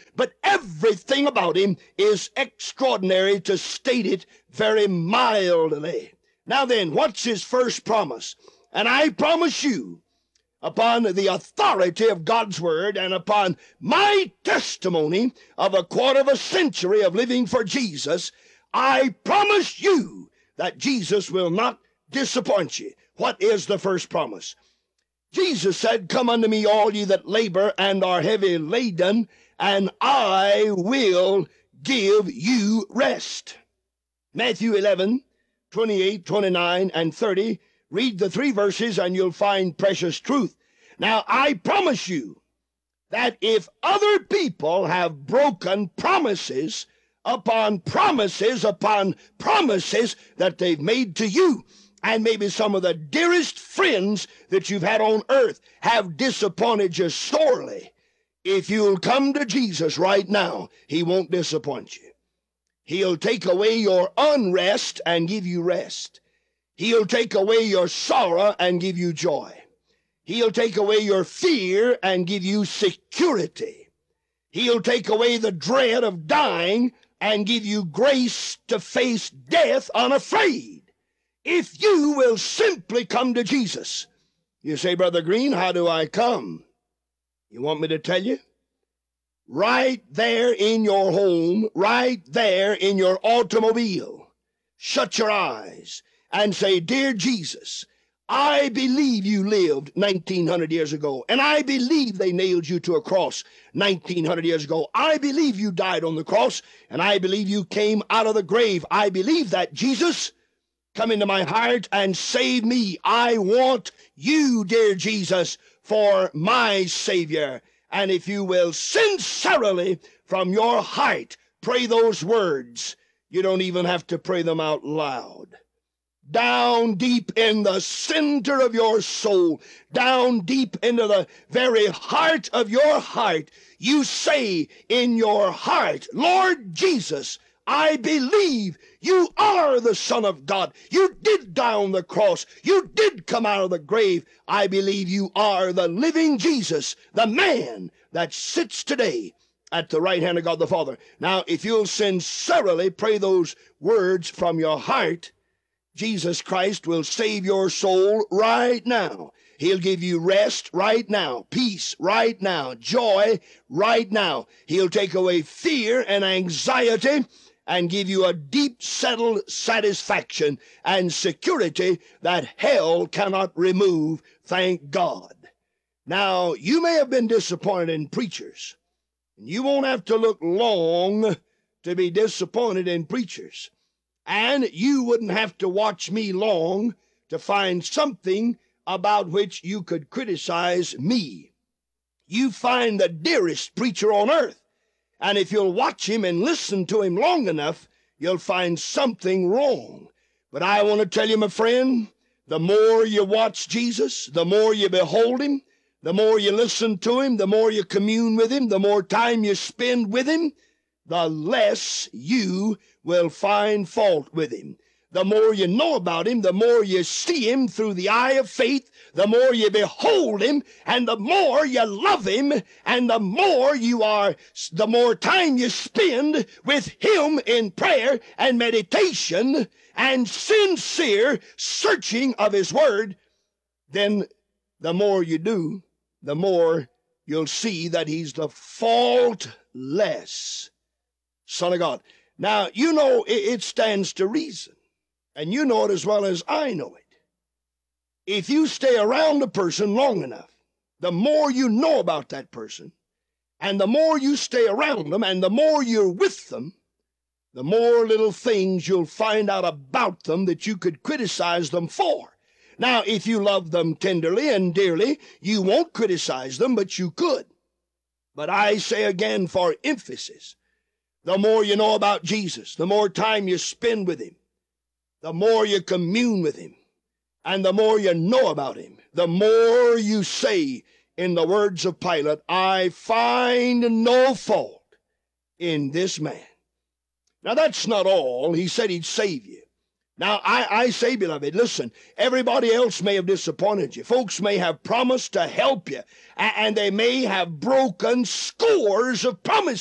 but everything about him is extraordinary, to state it very mildly. Now then, what's his first promise? And I promise you, upon the authority of God's word and upon my testimony of a quarter of a century of living for Jesus, I promise you that Jesus will not disappoint you. What is the first promise? Jesus said, "Come unto me, all ye that labor and are heavy laden, and I will give you rest." Matthew 11, 28, 29, and 30. Read the 3 verses and you'll find precious truth. Now, I promise you that if other people have broken promises upon promises upon promises that they've made to you, and maybe some of the dearest friends that you've had on earth have disappointed you sorely, if you'll come to Jesus right now, he won't disappoint you. He'll take away your unrest and give you rest. He'll take away your sorrow and give you joy. He'll take away your fear and give you security. He'll take away the dread of dying and give you grace to face death unafraid. If you will simply come to Jesus. You say, "Brother Green, how do I come?" You want me to tell you? Right there in your home, right there in your automobile, shut your eyes and say, "Dear Jesus, I believe you lived 1900 years ago, and I believe they nailed you to a cross 1900 years ago. I believe you died on the cross, and I believe you came out of the grave. I believe that, Jesus. Come into my heart and save me. I want you, dear Jesus, for my Savior." And if you will sincerely from your heart pray those words, you don't even have to pray them out loud. Down deep in the center of your soul, down deep into the very heart of your heart, you say in your heart, "Lord Jesus, I believe you are the Son of God. You did die on the cross. You did come out of the grave. I believe you are the living Jesus, the man that sits today at the right hand of God the Father." Now, if you'll sincerely pray those words from your heart, Jesus Christ will save your soul right now. He'll give you rest right now, peace right now, joy right now. He'll take away fear and anxiety and give you a deep settled satisfaction and security that hell cannot remove, thank God. Now, you may have been disappointed in preachers. You won't have to look long to be disappointed in preachers. And you wouldn't have to watch me long to find something about which you could criticize me. You find the dearest preacher on earth, and if you'll watch him and listen to him long enough, you'll find something wrong. But I want to tell you, my friend, the more you watch Jesus, the more you behold him, the more you listen to him, the more you commune with him, the more time you spend with him, the less you will find fault with him. The more you know about him, the more you see him through the eye of faith, the more you behold him, and the more you love him, and the more time you spend with him in prayer and meditation and sincere searching of his word, then the more you do, the more you'll see that he's the faultless Son of God. Now, you know it stands to reason, and you know it as well as I know it. If you stay around a person long enough, the more you know about that person, and the more you stay around them, and the more you're with them, the more little things you'll find out about them that you could criticize them for. Now, if you love them tenderly and dearly, you won't criticize them, but you could. But I say again for emphasis, the more you know about Jesus, the more time you spend with him, the more you commune with him, and the more you know about him, the more you say, in the words of Pilate, "I find no fault in this man." Now, that's not all. He said he'd save you. Now, I say, beloved, listen, everybody else may have disappointed you. Folks may have promised to help you, and they may have broken scores of promises.